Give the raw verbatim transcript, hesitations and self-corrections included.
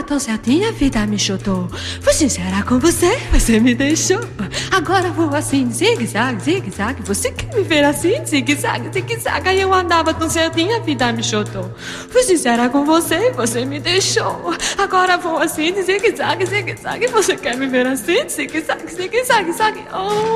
andava tão certinha, a vida me chutou. Fui sincera com você, você me deixou. Agora vou assim, zigue-zague, zigue-zague. Você quer me ver assim, zigue-zague, zigue-zague. Aí eu andava tão certinha, a vida me chutou. Fui sincera com você, você me deixou. Agora vou assim, zigue-zague, zigue-zague. Você quer me ver assim, zigue-zague, zigue-zague, zague. Oh.